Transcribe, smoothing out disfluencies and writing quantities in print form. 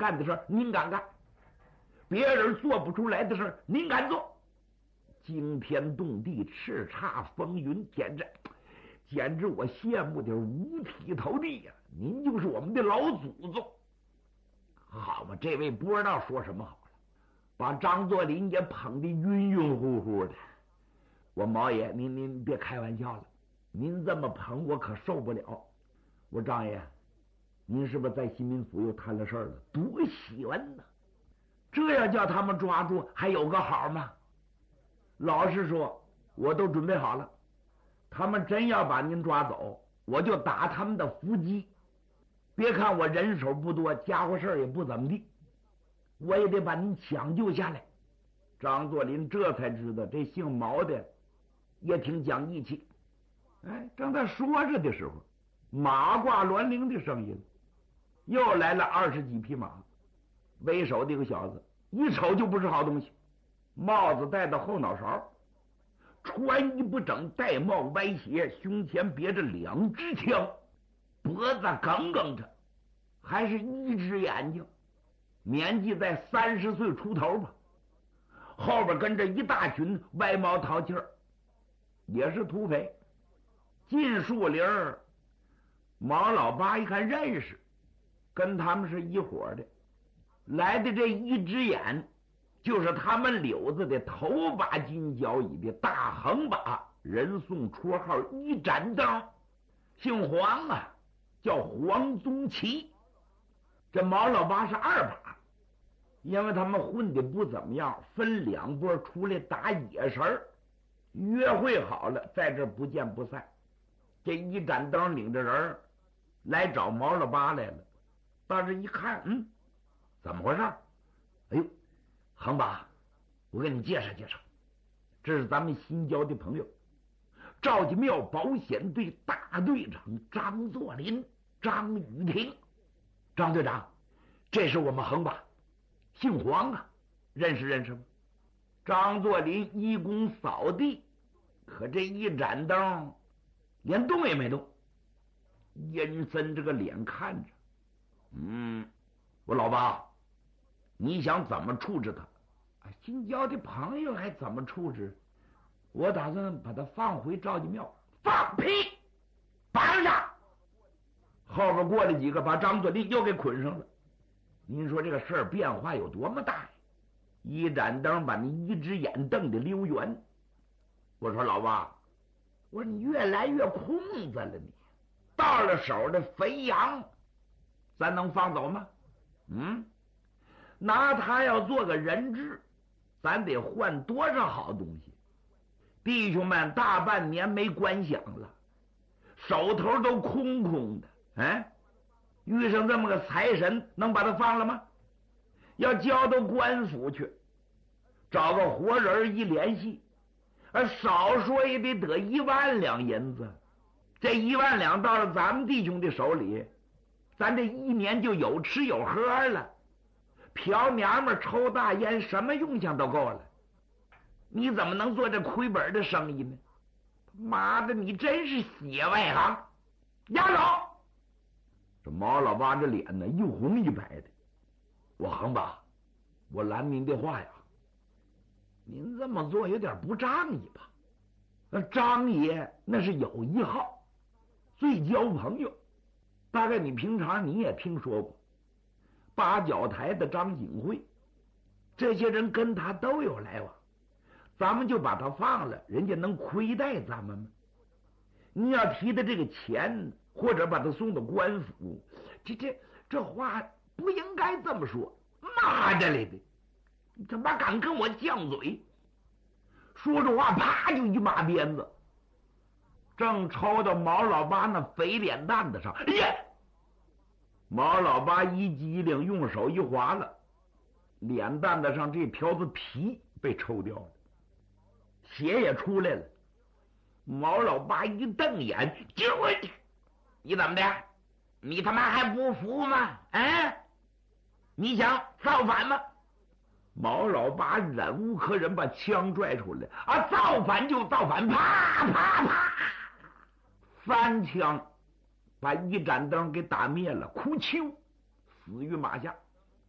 干的事您敢干，别人做不出来的事您敢做，惊天动地，叱咤风云，简直我羡慕的五体投地呀！您就是我们的老祖宗。好嘛，这位不知道说什么好了，把张作霖也捧得晕晕乎乎的。我毛爷，您别开玩笑了，您这么捧我可受不了。我张爷，您是不是在新民府又摊了事儿了？多喜闻呢！这要叫他们抓住，还有个好吗？老实说，我都准备好了。他们真要把您抓走，我就打他们的伏击。别看我人手不多，家伙事儿也不怎么地，我也得把您抢救下来。张作霖这才知道，这姓毛的也挺讲义气。哎，正在说着的时候，马挂銮铃的声音，又来了20几匹马，为首的一个小子，一瞅就不是好东西，帽子戴到后脑勺，穿衣不整，戴帽歪斜，胸前别着2支枪，脖子梗梗着，还是1只眼睛，年纪在30岁出头吧。后边跟着一大群歪毛淘气儿，也是土匪。进树林儿，毛老八一看认识，跟他们是一伙的。来的这1只眼，就是他们柳子的头把金角椅的大横把，人送绰号一盏灯，姓黄啊，叫黄宗奇。这毛老八是2把，因为他们混的不怎么样，分2波出来打野神儿，约会好了，在这不见不散。这一盏灯领着人来找毛老八来了，到这一看，怎么回事？哎呦，横把，我给你介绍介绍，这是咱们新交的朋友，赵家庙保险队大队长张作霖、张雨婷。张队长，这是我们横把，姓黄啊，认识吗？张作霖一躬扫地，可这一盏灯连动也没动，阴森这个脸看着，我老八，你想怎么处置他？新交的朋友还怎么处置？我打算把他放回赵家庙。放屁！绑上！后边过来几个，把张作霖又给捆上了。您说这个事儿变化有多么大呀？一盏灯把你1只眼瞪得溜圆。我说老八，我说你越来越空子了，你到了手的肥羊，咱能放走吗？拿他要做个人质，咱得换多少好东西？弟兄们大半年没官饷了，手头都空空的，遇上这么个财神，能把他放了吗？要交到官府去，找个活人一联系，少说也得1万两银子。这1万两到了咱们弟兄的手里，咱这1年就有吃有喝了，嫖娘们抽大烟，什么用项都够了。你怎么能做这亏本的生意呢？妈的，你真是血外行！押走！这毛老八这脸呢，一红一白的。我横吧，我拦您的话呀，您这么做有点不仗义吧？那张爷那是有一号，最交朋友，大概你平常你也听说过，八角台的张景惠，这些人跟他都有来往，咱们就把他放了，人家能亏待咱们吗？你要提的这个钱，或者把他送到官府，这话不应该这么说。妈的嘞的，你他妈敢跟我犟嘴！说着话，啪就一马鞭子，正抽到毛老八那肥脸蛋子上。哎呀！毛老八一激灵，用手一划了，脸蛋子上这瓢子皮被抽掉了，血也出来了。毛老八一瞪眼，你怎么的？你他妈还不服吗？你想造反吗？毛老八忍无可忍，把枪拽出来，造反就造反，啪啪啪，3枪把一盏灯给打灭了，哭泣死于马下。